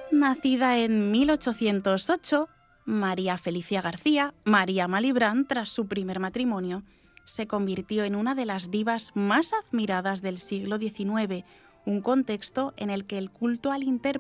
Nacida en 1808, María Felicia García, María Malibran, tras su primer matrimonio, se convirtió en una de las divas más admiradas del siglo XIX, un contexto en el que el culto al intérprete